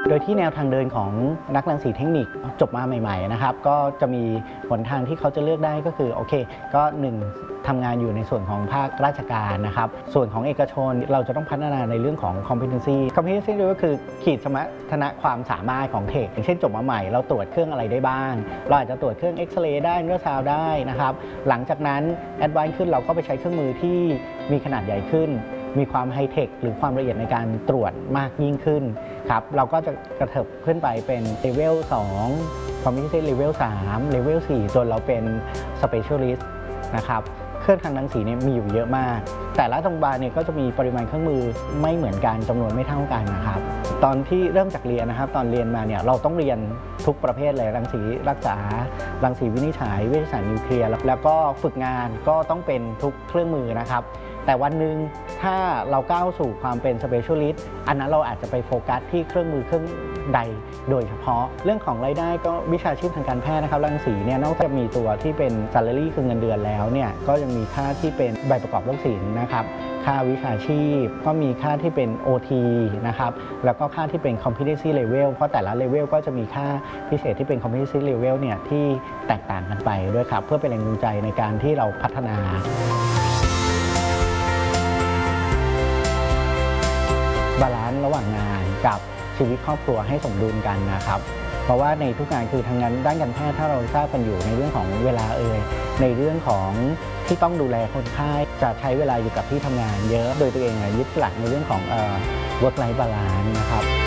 โดยที่แนวทางเดินของนักรังสีเทคนิคจบมาใหม่ๆนะครับก็จะมีหนทางที่เขาจะเลือกได้ก็คือโอเคก็1ทำงานอยู่ในส่วนของภาคราชการนะครับส่วนของเอกชนเราจะต้องพัฒนาในเรื่องของ competency ก็คือขีดสมรรถนะความสามารถของเทคอย่างเช่นจบมาใหม่เราตรวจเครื่องอะไรได้บ้างเราอาจจะตรวจเครื่องเอ็กซเรย์ได้อัลตราซาวด์ได้นะครับหลังจากนั้นแอดวานซ์ขึ้นเราก็ไปใช้เครื่องมือที่มีขนาดใหญ่ขึ้นมีความไฮเทคหรือความละเอียดในการตรวจมากยิ่งขึ้นครับเราก็จะกระเถิบขึ้นไปเป็นเลเวล2 Competency Level 3 Level 4จนเราเป็น Specialist นะครับเครื่องทางรังสีเนี่ยมีอยู่เยอะมากแต่ละโรงพยาบาลเนี่ยก็จะมีปริมาณเครื่องมือไม่เหมือนกันจำนวนไม่เท่ากันนะครับตอนที่เริ่มจากเรียนนะครับตอนเรียนมาเนี่ยเราต้องเรียนทุกประเภทเลยรังสีรักษารังสีวินิจฉัยวิทยาศาสตร์นิวเคลียร์แล้วก็ฝึกงานก็ต้องเป็นทุกเครื่องมือนะครับแต่วันหนึ่งถ้าเราก้าวสู่ความเป็น Specialist อันนั้นเราอาจจะไปโฟกัสที่เครื่องมือเครื่องใดโดยเฉพาะเรื่องของรายได้ก็วิชาชีพทางการแพทย์นะครับรังสีเนี่ยนอกจากมีตัวที่เป็น salary คือเงินเดือนแล้วเนี่ยก็ยังมีค่าที่เป็นใบประกอบโรคศิลป์นะครับค่าวิชาชีพก็มีค่าที่เป็น OT นะครับแล้วก็ค่าที่เป็น competency level เพราะแต่ละ level ก็จะมีค่าพิเศษที่เป็น competency level เนี่ยที่แตกต่างกันไปด้วยครับเพื่อเป็นแรงจูงใจในการที่เราพัฒนาบาลานซ์ระหว่างงานกับชีวิตครอบครัวให้สมดุลกันนะครับเพราะว่าในทุกงานคือทางด้านการแพทย์ถ้าเราทราบกันอยู่ในเรื่องของเวลาในเรื่องของที่ต้องดูแลคนไข้จะใช้เวลาอยู่กับที่ทำงานเยอะโดยตัวเองยึดหลักในเรื่องของwork life balance นะครับ